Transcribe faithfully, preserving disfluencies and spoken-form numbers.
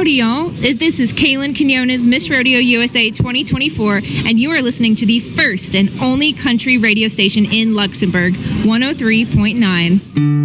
Howdy, y'all. This is Kaylin Quinones, Miss Rodeo U S A twenty twenty-four, and you are listening to the first and only country radio station in Luxembourg, one oh three point nine.